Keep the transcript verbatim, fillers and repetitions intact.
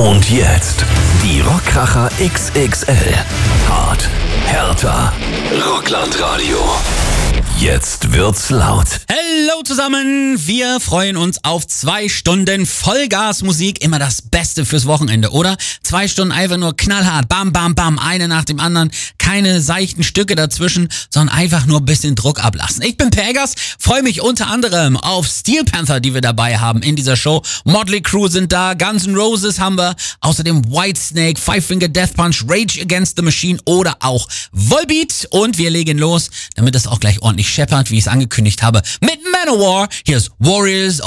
Und jetzt die Rockkracher X X L. Hart, härter, Rocklandradio. Jetzt wird's laut. Hallo zusammen, wir freuen uns auf zwei Stunden Vollgasmusik, immer das Beste fürs Wochenende, oder? Zwei Stunden einfach nur knallhart, bam, bam, bam, eine nach dem anderen, keine seichten Stücke dazwischen, sondern einfach nur ein bisschen Druck ablassen. Ich bin Pegas, freue mich unter anderem auf Steel Panther, die wir dabei haben in dieser Show. Motley Crue sind da, Guns N' Roses haben wir, außerdem Whitesnake, Five Finger Death Punch, Rage Against the Machine oder auch Volbeat. Und wir legen los, damit es auch gleich ordentlich scheppert, wie ich es angekündigt habe, mit Manowar. Hier ist Warriors